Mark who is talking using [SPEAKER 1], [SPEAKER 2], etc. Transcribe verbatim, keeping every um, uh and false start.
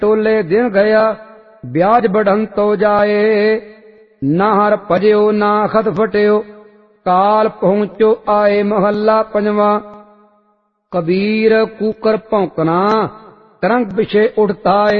[SPEAKER 1] टोले दिन गया ब्याज बढ़न तो जाए, ना हर भजयो ना खत फटियो, काल पहुंचो आए। महला पंजवा। कबीर कूकर भौंकना तरंग पिछे उठता है,